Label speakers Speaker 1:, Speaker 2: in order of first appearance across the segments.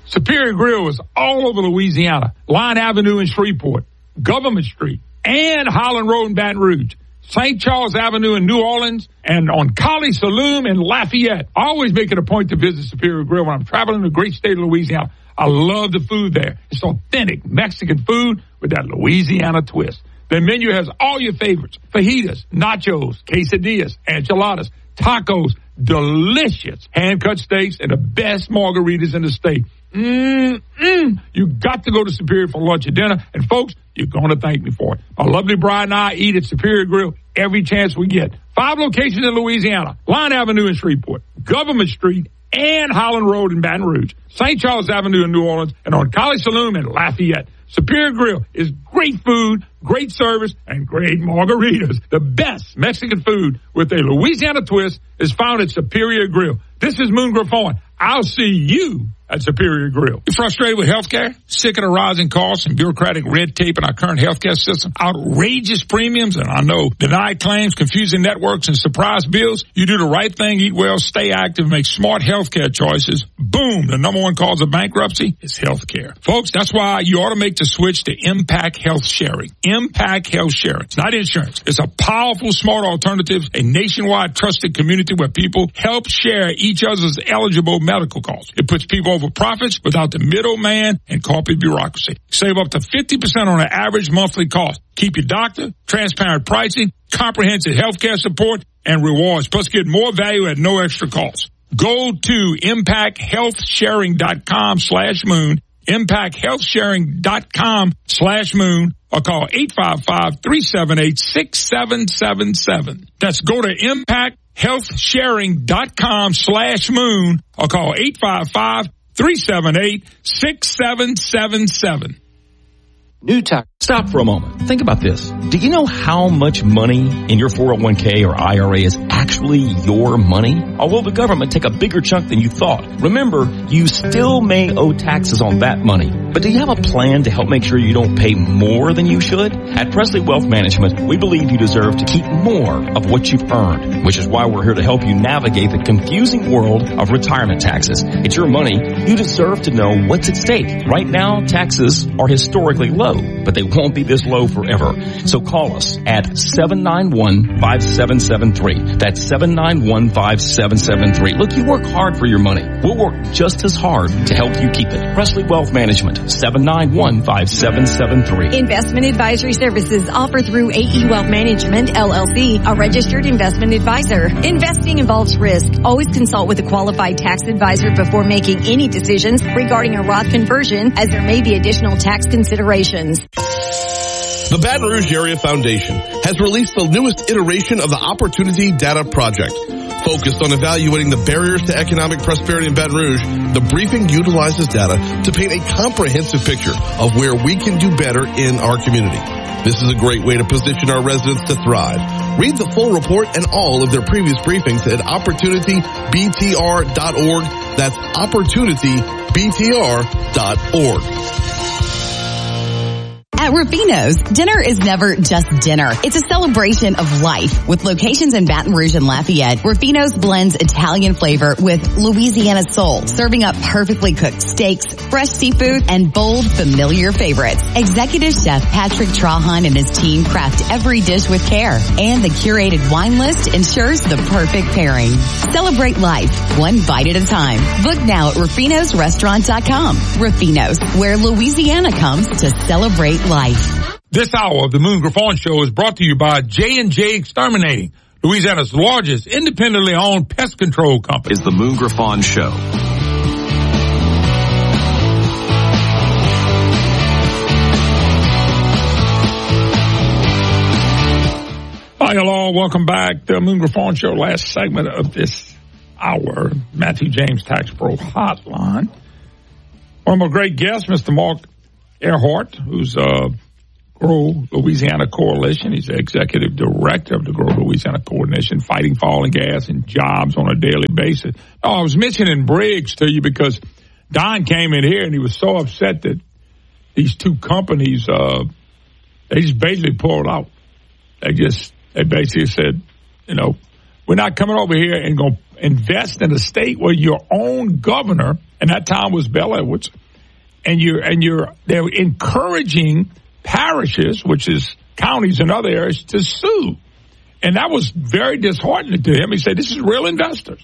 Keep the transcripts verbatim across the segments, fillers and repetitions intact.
Speaker 1: Superior Grill is all over Louisiana. Line Avenue in Shreveport, Government Street, and Holland Road in Baton Rouge. Saint Charles Avenue in New Orleans, and on Collie Saloon in Lafayette. I always make it a point to visit Superior Grill when I'm traveling the great state of Louisiana. I love the food there. It's authentic Mexican food with that Louisiana twist. Their menu has all your favorites: fajitas, nachos, quesadillas, enchiladas, tacos, delicious hand-cut steaks, and the best margaritas in the state. Mm-mm. You got to go to Superior for lunch or dinner, and folks, you're going to thank me for it. My lovely bride and I eat at Superior Grill every chance we get. Five locations in Louisiana: Line Avenue in Shreveport, Government Street, and Holland Road in Baton Rouge, Saint Charles Avenue in New Orleans, and on Collie Saloon in Lafayette. Superior Grill is great food, great service, and great margaritas. The best Mexican food with a Louisiana twist is found at Superior Grill. This is Moon Griffon. I'll see you at Superior Grill. You frustrated with healthcare? Sick of the rising costs and bureaucratic red tape in our current healthcare system? Outrageous premiums, and I know denied claims, confusing networks, and surprise bills? You do the right thing, eat well, stay active, make smart healthcare choices. Boom, the number one cause of bankruptcy is healthcare. Folks, that's why you ought to make the switch to Impact Health Sharing. Impact Health Sharing. It's not insurance. It's a powerful, smart alternative, a nationwide trusted community where people help share each other's eligible medical costs. It puts people over profits without the middleman and corporate bureaucracy. Save up to fifty percent on an average monthly cost. Keep your doctor, transparent pricing, comprehensive healthcare support, and rewards. Plus, get more value at no extra cost. Go to impact health sharing dot com slash moon, impact health sharing dot com slash moon, or call eight five five, three seven eight, six seven seven seven. That's go to impact health sharing dot com slash moon, or call eight five five, three seven eight, six seven seven seven.
Speaker 2: New tax. Stop for a moment. Think about this. Do you know how much money in your four oh one k or I R A is actually your money? Or will the government take a bigger chunk than you thought? Remember, you still may owe taxes on that money. But do you have a plan to help make sure you don't pay more than you should? At Presley Wealth Management, we believe you deserve to keep more of what you've earned, which is why we're here to help you navigate the confusing world of retirement taxes. It's your money. You deserve to know what's at stake. Right now, taxes are historically low, but they won't be this low forever. So call us at seven nine one, five seven seven three. That's seven nine one, five seven seven three. Look, you work hard for your money. We'll work just as hard to help you keep it. Presley Wealth Management, seven nine one, five seven seven three.
Speaker 3: Investment advisory services offered through A E Wealth Management, L L C, a registered investment advisor. Investing involves risk. Always consult with a qualified tax advisor before making any decisions regarding a Roth conversion, as there may be additional tax considerations.
Speaker 4: The Baton Rouge Area Foundation has released the newest iteration of the Opportunity Data Project. Focused on evaluating the barriers to economic prosperity in Baton Rouge, the briefing utilizes data to paint a comprehensive picture of where we can do better in our community. This is a great way to position our residents to thrive. Read the full report and all of their previous briefings at opportunity b t r dot org. That's opportunity b t r dot org.
Speaker 5: At Rufino's, dinner is never just dinner. It's a celebration of life. With locations in Baton Rouge and Lafayette, Rufino's blends Italian flavor with Louisiana soul, serving up perfectly cooked steaks, fresh seafood, and bold, familiar favorites. Executive Chef Patrick Trahan and his team craft every dish with care, and the curated wine list ensures the perfect pairing. Celebrate life, one bite at a time. Book now at rufinos restaurant dot com. Rufino's, where Louisiana comes to celebrate life.
Speaker 1: This hour of the Moon Griffon Show is brought to you by J and J Exterminating, Louisiana's largest independently owned pest control company.
Speaker 6: Is the Moon Griffon Show.
Speaker 1: Hi, hello. Welcome back to the Moon Griffon Show. Last segment of this hour, Matthew James Tax Pro Hotline. One of my great guests, Mister Mark Earhart, who's uh Grow Louisiana Coalition. He's the executive director of the Grow Louisiana Coalition, fighting for oil and gas and jobs on a daily basis. Oh, I was mentioning Briggs to you because Don came in here and he was so upset that these two companies, uh, they just basically pulled out. They just, they basically said, you know, we're not coming over here and going to invest in a state where your own governor, and and that town was Bell Edwards. And you're and you're they're encouraging parishes, which is counties and other areas, to sue. And that was very disheartening to him. He said, "This is real investors."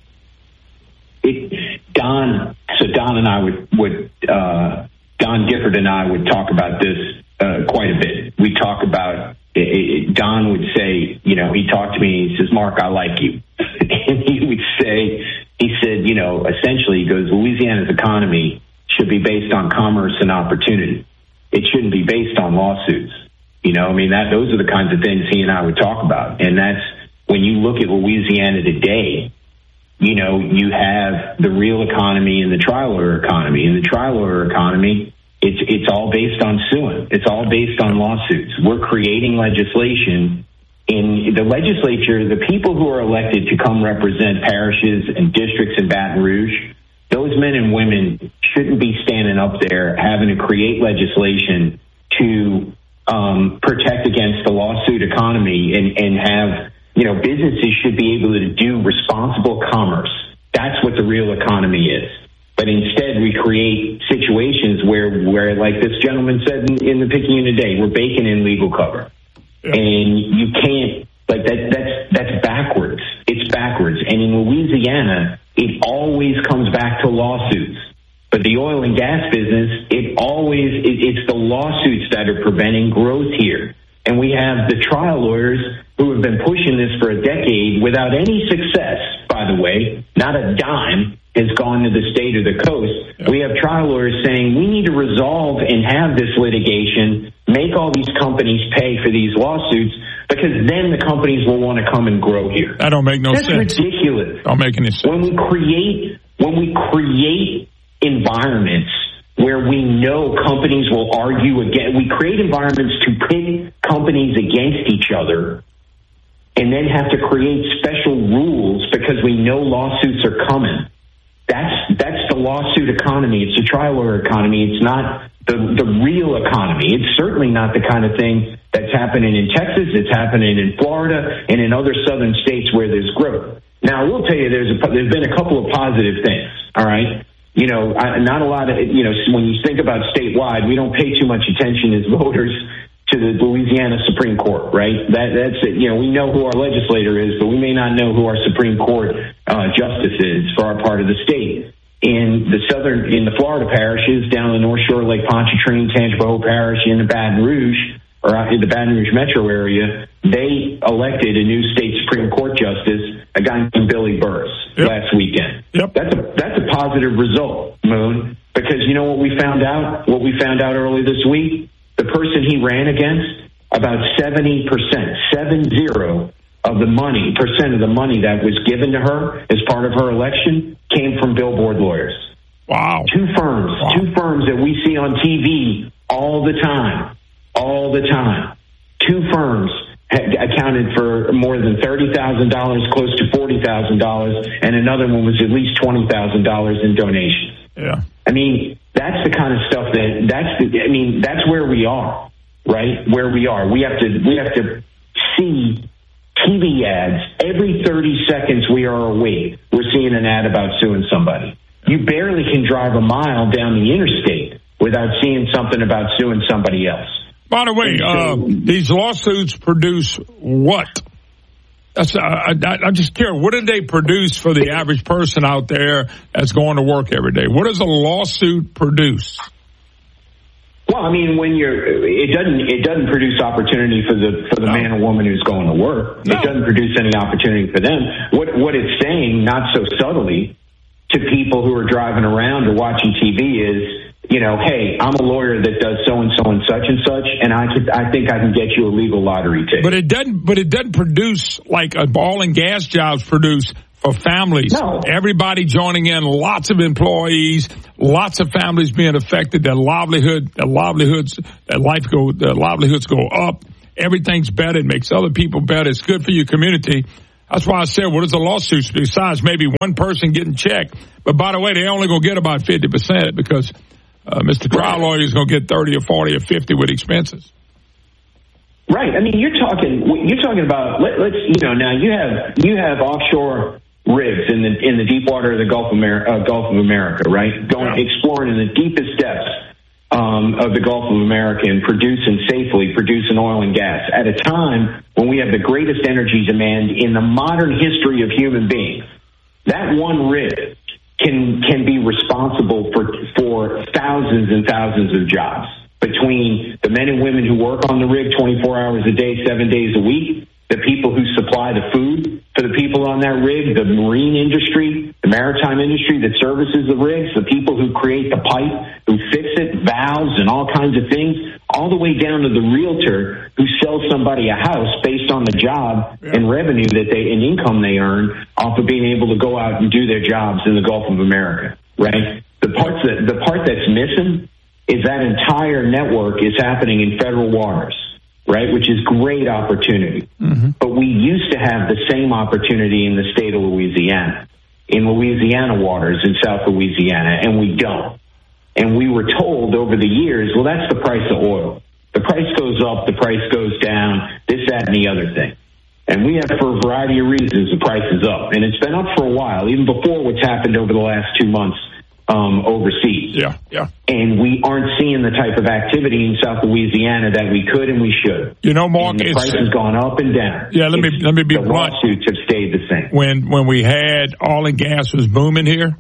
Speaker 6: It, Don, so Don and I would, would uh, Don Gifford and I would talk about this uh, quite a bit. We talk about it, it, Don would say, you know, he talked to me. He says, "Mark, I like you," and he would say, he said, you know, essentially, he goes, "Louisiana's economy should be based on commerce and opportunity. It shouldn't be based on lawsuits." You know, I mean, that those are the kinds of things he and I would talk about. And that's when you look at Louisiana today, you know, you have the real economy and the trial lawyer economy. In the trial lawyer economy, it's it's all based on suing. It's all based on lawsuits. We're creating legislation in the legislature. The people who are elected to come represent parishes and districts in Baton Rouge, those men and women shouldn't be standing up there having to create legislation to um, protect against the lawsuit economy and, and have, you know, businesses should be able to do responsible commerce. That's what the real economy is. But instead, we create situations where, where like this gentleman said in, in the Picayune today, we're baking in legal cover. Yeah. And you can't, like, that, that's, that's backwards. It's backwards. And in Louisiana, it always comes back to lawsuits. But the oil and gas business, it always, it, it's the lawsuits that are preventing growth here. And we have the trial lawyers who have been pushing this for a decade without any success, by the way. Not a dime has gone to the state or the coast. Yep. We have trial lawyers saying we need to resolve and have this litigation, make all these companies pay for these lawsuits, because then the companies will want to come and grow here.
Speaker 1: That don't make no
Speaker 6: That's
Speaker 1: sense.
Speaker 6: That's ridiculous.
Speaker 1: Don't make any sense.
Speaker 6: When we create, when we create environments where we know companies will argue again, we create environments to pit companies against each other and then have to create special rules because we know lawsuits are coming. That's that's the lawsuit economy. It's the trial lawyer economy. It's not the, the real economy. It's certainly not the kind of thing that's happening in Texas. It's happening in Florida and in other southern states where there's growth. Now, I will tell you there's a, there's been a couple of positive things, all right? You know, I, not a lot of, you know, when you think about statewide, we don't pay too much attention as voters to the Louisiana Supreme Court, right? That, that's it. You know, we know who our legislator is, but we may not know who our Supreme Court uh, justice is for our part of the state. In the southern, in the Florida parishes, down the North Shore, Lake Pontchartrain, Tangipahoa Parish, in the Baton Rouge, or in the Baton Rouge metro area, they elected a new state Supreme Court justice, a guy named Billy Burris, yep. last weekend.
Speaker 1: Yep.
Speaker 6: That's a that's a positive result, Moon, because you know what we found out? What we found out early this week? The person he ran against, about seventy percent, seven zero of the money, percent of the money that was given to her as part of her election came from billboard lawyers.
Speaker 1: Wow.
Speaker 6: Two firms, wow. two firms that we see on T V all the time, all the time. Two firms had accounted for more than thirty thousand dollars, close to forty thousand dollars, and another one was at least twenty thousand dollars in donations.
Speaker 1: Yeah.
Speaker 6: I mean, that's the kind of stuff that, that's the, I mean, that's where we are, right? Where we are. We have to, we have to see T V ads. Every thirty seconds we are awake, we're seeing an ad about suing somebody. You barely can drive a mile down the interstate without seeing something about suing somebody else.
Speaker 1: By the way, uh, these lawsuits produce what? That's, uh, I, I'm just curious. What do they produce for the average person out there that's going to work every day? What does a lawsuit produce?
Speaker 6: Well, I mean, when you're, it doesn't, it doesn't produce opportunity for the for the no. man or woman who's going to work. No. It doesn't produce any opportunity for them. What what it's saying, not so subtly, to people who are driving around or watching T V is, you know, hey, I'm a lawyer that does so and so and such and such, and I could, I think I can get you a legal lottery ticket.
Speaker 1: But it doesn't. But it doesn't produce like a oil and gas jobs produce for families.
Speaker 6: No.
Speaker 1: Everybody joining in, lots of employees, lots of families being affected. Their livelihood, their livelihoods, their life go, their livelihoods go up. Everything's better. It makes other people better. It's good for your community. That's why I said, what is a lawsuit besides maybe one person getting checked? But by the way, they only gonna get about fifty percent because. Uh, Mister Trial Lawyer is going to get thirty or forty or fifty with expenses.
Speaker 6: Right. I mean, you're talking, you're talking about, let, let's, you know, now you have, you have offshore rigs in the in the deep water of the Gulf of America, uh, Gulf of America, right? Going exploring in the deepest depths um, of the Gulf of America and producing safely, producing oil and gas at a time when we have the greatest energy demand in the modern history of human beings. That one rig can can be responsible for for thousands and thousands of jobs between the men and women who work on the rig twenty-four hours a day, seven days a week, the people who supply the food for the people on that rig, the marine industry, the maritime industry that services the rigs, the people who create the pipe, who fix it, valves and all kinds of things, all the way down to the realtor who sells somebody a house based on the job yeah. and revenue that they and income they earn off of being able to go out and do their jobs in the Gulf of America, right? The parts that the part that's missing is that entire network is happening in federal waters, right, which is great opportunity. Mm-hmm. But we used to have the same opportunity in the state of Louisiana, in Louisiana waters, in South Louisiana, and we don't. And we were told over the years, well, that's the price of oil. The price goes up, the price goes down, this, that, and the other thing. And we have, for a variety of reasons, the price is up. And it's been up for a while, even before what's happened over the last two months. Um, overseas.
Speaker 1: Yeah, yeah.
Speaker 6: And we aren't seeing the type of activity in South Louisiana that we could and we should.
Speaker 1: You know, Mark,
Speaker 6: and the price has gone up and down.
Speaker 1: Yeah, let me
Speaker 6: it's,
Speaker 1: let me be
Speaker 6: the
Speaker 1: blunt.
Speaker 6: Lawsuits have stayed the same.
Speaker 1: When when we had oil and gas was booming here,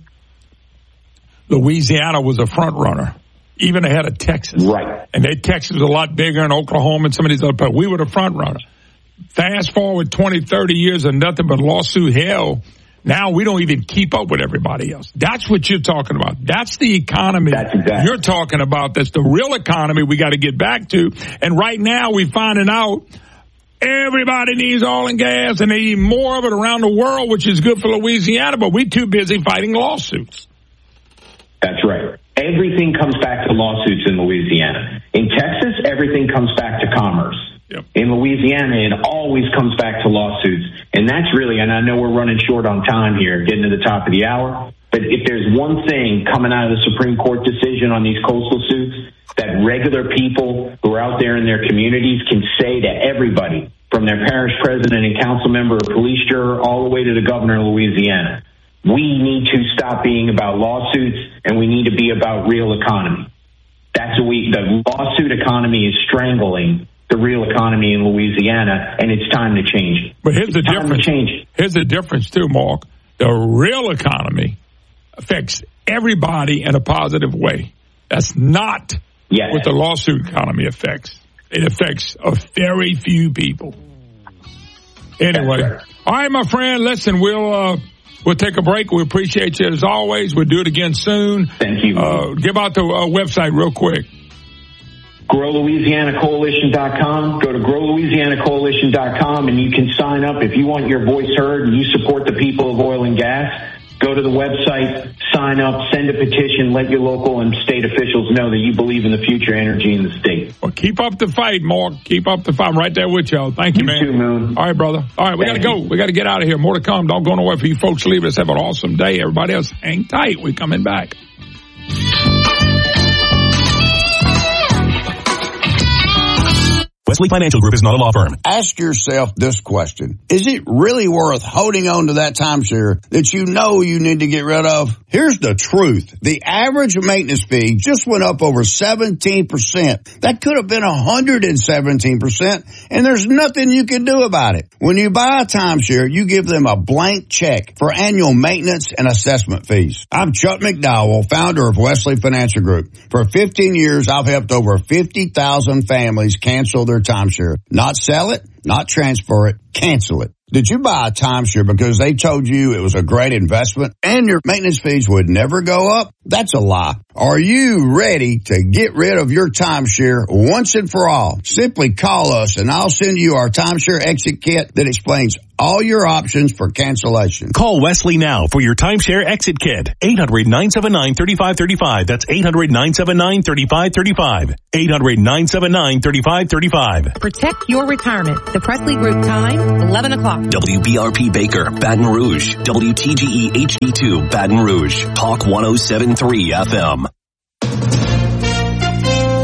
Speaker 1: Louisiana was a front runner, even ahead of Texas.
Speaker 6: Right.
Speaker 1: And they Texas was a lot bigger, and Oklahoma and some of these other places. We were the front runner. Fast forward twenty, thirty years of nothing but lawsuit hell. Now we don't even keep up with everybody else. That's what you're talking about. That's the economy
Speaker 6: That's exactly.
Speaker 1: you're talking about. That's the real economy we got to get back to. And right now we're finding out everybody needs oil and gas, and they need more of it around the world, which is good for Louisiana, but we're too busy fighting lawsuits.
Speaker 6: That's right. Everything comes back to lawsuits in Louisiana. In Texas, everything comes back to commerce.
Speaker 1: Yep.
Speaker 6: In Louisiana, it always comes back to lawsuits. And that's really, and I know we're running short on time here, getting to the top of the hour, but if there's one thing coming out of the Supreme Court decision on these coastal suits that regular people who are out there in their communities can say to everybody, from their parish president and council member or police juror all the way to the governor of Louisiana, we need to stop being about lawsuits and we need to be about real economy. That's what we, the lawsuit economy is strangling the real economy in Louisiana, and it's time to change it.
Speaker 1: But here's the difference.
Speaker 6: Change it.
Speaker 1: Here's the difference too, Mark. The real economy affects everybody in a positive way. That's not
Speaker 6: yes.
Speaker 1: what the lawsuit economy affects. It affects a very few people. Anyway,
Speaker 6: right.
Speaker 1: All right, my friend. Listen, we'll uh, we'll take a break. We appreciate you as always. We'll do it again soon.
Speaker 6: Thank you.
Speaker 1: Uh, give out the uh, website real quick.
Speaker 6: grow louisiana coalition dot com. Go to grow louisiana coalition dot com and you can sign up if you want your voice heard and you support the people of oil and gas. Go to the website, sign up, send a petition, let your local and state officials know that you believe in the future energy in the state.
Speaker 1: Well, keep up the fight, Mark. Keep up the fight. I'm right there with y'all. Thank you,
Speaker 6: you
Speaker 1: man.
Speaker 6: Too, Moon.
Speaker 1: All right, brother. All right, we got to go. We got to get out of here. More to come. Don't go nowhere for you folks leave us. Have an awesome day. Everybody else, hang tight. We're coming back.
Speaker 7: Wesley Financial Group is not a law firm.
Speaker 8: Ask yourself this question. Is it really worth holding on to that timeshare that you know you need to get rid of? Here's the truth. The average maintenance fee just went up over seventeen percent. That could have been one hundred seventeen percent, and there's nothing you can do about it. When you buy a timeshare, you give them a blank check for annual maintenance and assessment fees. I'm Chuck McDowell, founder of Wesley Financial Group. For fifteen years, I've helped over fifty thousand families cancel their timeshare. Not sell it, not transfer it, cancel it. Did you buy a timeshare because they told you it was a great investment and your maintenance fees would never go up? That's a lie. Are you ready to get rid of your timeshare once and for all? Simply call us and I'll send you our timeshare exit kit that explains all your options for cancellation.
Speaker 7: Call Wesley now for your timeshare exit kit. eight hundred, nine seven nine, three five three five. That's eight hundred, nine seven nine, three five three five. eight hundred, nine seven nine, three five three five.
Speaker 9: Protect your retirement. The Presley Group time, eleven o'clock.
Speaker 10: W B R P Baker, Baton Rouge. W T G E H D two, Baton Rouge. Talk one oh seven point three F M.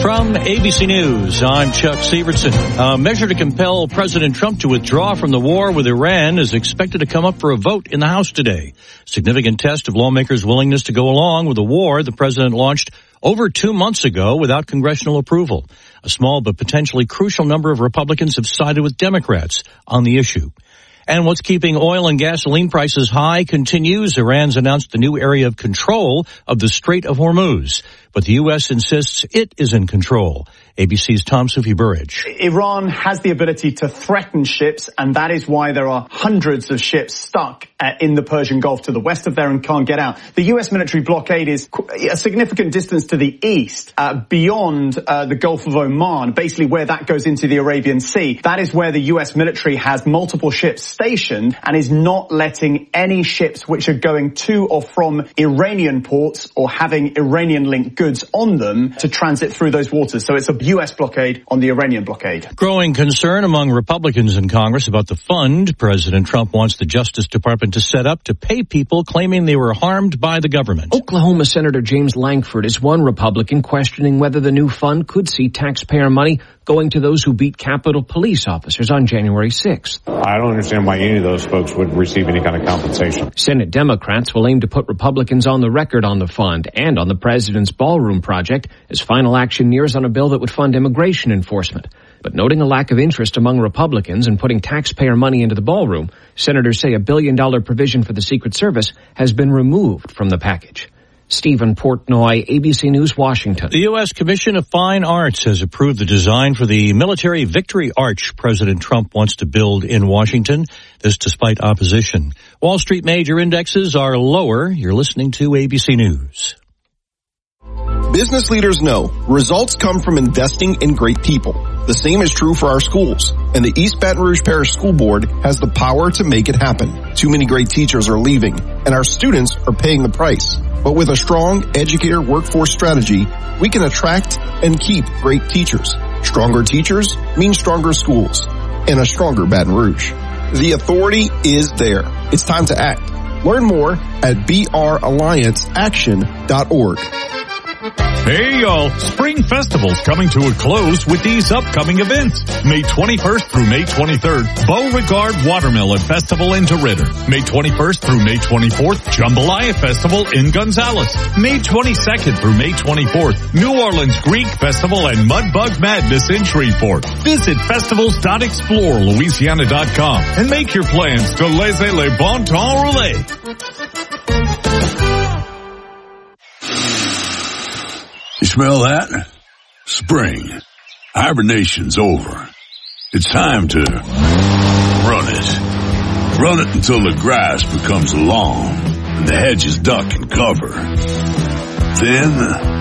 Speaker 11: From A B C News, I'm Chuck Severson. A measure to compel President Trump to withdraw from the war with Iran is expected to come up for a vote in the House today. Significant test of lawmakers' willingness to go along with a war the president launched over two months ago without congressional approval. A small but potentially crucial number of Republicans have sided with Democrats on the issue. And what's keeping oil and gasoline prices high continues. Iran's announced the new area of control of the Strait of Hormuz. But the U S insists it is in control. A B C's Tom Sufi-Burridge.
Speaker 12: Iran has the ability to threaten ships, and that is why there are hundreds of ships stuck uh, in the Persian Gulf to the west of there and can't get out. The U S military blockade is a significant distance to the east, uh, beyond uh, the Gulf of Oman, basically where that goes into the Arabian Sea. That is where the U S military has multiple ships stationed and is not letting any ships which are going to or from Iranian ports or having Iranian-linked goods on them to transit through those waters. So it's a U S blockade on the Iranian blockade.
Speaker 11: Growing concern among Republicans in Congress about the fund President Trump wants the Justice Department to set up to pay people claiming they were harmed by the government.
Speaker 13: Oklahoma Senator James Lankford is one Republican questioning whether the new fund could see taxpayer money going to those who beat Capitol Police officers on January sixth.
Speaker 14: I don't understand why any of those folks would receive any kind of compensation.
Speaker 13: Senate Democrats will aim to put Republicans on the record on the fund and on the president's ballroom project as final action nears on a bill that would fund immigration enforcement. But noting a lack of interest among Republicans in putting taxpayer money into the ballroom, senators say a billion dollar provision for the Secret Service has been removed from the package. Stephen Portnoy, A B C News, Washington.
Speaker 11: The U S Commission of Fine Arts has approved the design for the military victory arch President Trump wants to build in Washington. This despite opposition. Wall Street major indexes are lower. You're listening to A B C News.
Speaker 15: Business leaders know results come from investing in great people. The same is true for our schools, and the East Baton Rouge Parish School Board has the power to make it happen. Too many great teachers are leaving, and our students are paying the price. But with a strong educator workforce strategy, we can attract and keep great teachers. Stronger teachers mean stronger schools, and a stronger Baton Rouge. The authority is there. It's time to act. Learn more at b r alliance action dot org.
Speaker 16: Hey y'all, Spring Festival's coming to a close with these upcoming events. May twenty-first through May twenty-third, Beauregard Watermelon Festival in DeRidder. May twenty-first through May twenty-fourth, Jambalaya Festival in Gonzales. May twenty-second through May twenty-fourth, New Orleans Greek Festival and Mudbug Madness in Shreveport. Visit festivals dot explore louisiana dot com and make your plans to laissez le bon temps rouler.
Speaker 17: You smell that? Spring. Hibernation's over. It's time to run it. Run it until the grass becomes long and the hedges duck and cover. Then,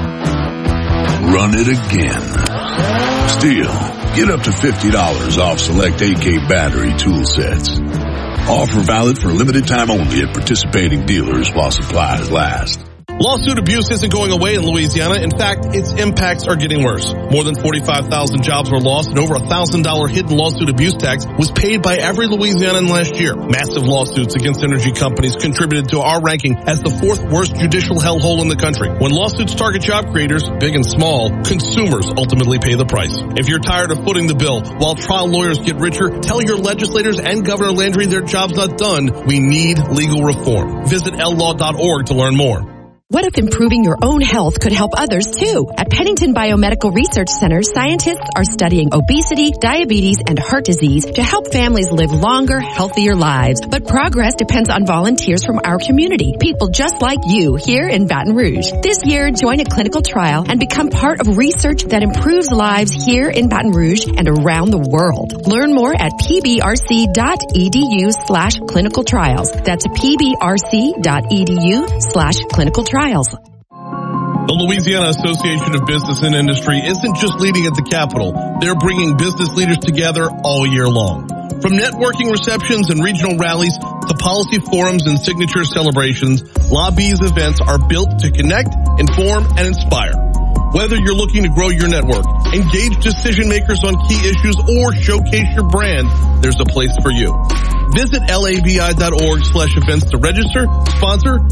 Speaker 17: run it again. Still, get up to fifty dollars off select A K battery tool sets. Offer valid for a limited time only at participating dealers while supplies last.
Speaker 4: Lawsuit abuse isn't going away in Louisiana. In fact, its impacts are getting worse. More than forty-five thousand jobs were lost and over a one thousand dollars hidden lawsuit abuse tax was paid by every Louisianan last year. Massive lawsuits against energy companies contributed to our ranking as the fourth worst judicial hellhole in the country. When lawsuits target job creators, big and small, consumers ultimately pay the price. If you're tired of footing the bill while trial lawyers get richer, tell your legislators and Governor Landry their job's not done. We need legal reform. Visit l law dot org to learn more.
Speaker 18: What if improving your own health could help others too? At Pennington Biomedical Research Center, scientists are studying obesity, diabetes, and heart disease to help families live longer, healthier lives. But progress depends on volunteers from our community, people just like you here in Baton Rouge. This year, join a clinical trial and become part of research that improves lives here in Baton Rouge and around the world. Learn more at p b r c dot e d u slash clinical trials. That's p b r c dot e d u slash clinical trials.
Speaker 4: The Louisiana Association of Business and Industry isn't just leading at the Capitol. They're bringing business leaders together all year long. From networking receptions and regional rallies to policy forums and signature celebrations, Lobby's events are built to connect, inform, and inspire. Whether you're looking to grow your network, engage decision makers on key issues, or showcase your brand, there's a place for you. Visit labi dot org slash events to register, sponsor,